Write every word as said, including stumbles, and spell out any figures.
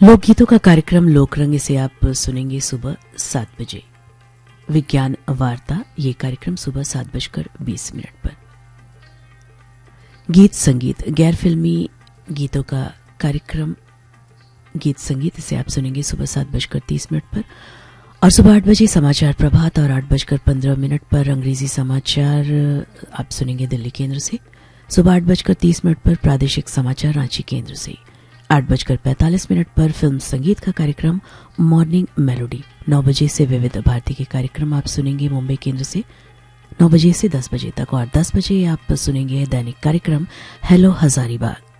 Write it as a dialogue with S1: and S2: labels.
S1: लोकगीतों का कार्यक्रम लोकरंग, इसे आप सुनेंगे सुबह सात बजे। विज्ञान वार्ता, ये कार्यक्रम सुबह सात बजकर बीस मिनट पर। गीत संगीत, गैर फिल्मी गीतों का कार्यक्रम गीत संगीत, इसे आप सुनेंगे सुबह सात बजकर तीस मिनट पर। और सुबह आठ बजे समाचार प्रभात और आठ बजकर पंद्रह मिनट पर अंग्रेजी समाचार आप सुनेंगे दिल्ली केंद्र से। सुबह आठ बजकर तीस मिनट पर प्रादेशिक समाचार रांची केंद्र से। आठ बजकर पैंतालीस मिनट पर फिल्म संगीत का कार्यक्रम मॉर्निंग मेलोडी। नौ बजे से विविध भारती के कार्यक्रम आप सुनेंगे मुंबई केंद्र से नौ बजे से दस बजे तक। और दस बजे आप सुनेंगे दैनिक कार्यक्रम हेलो हजारीबाग।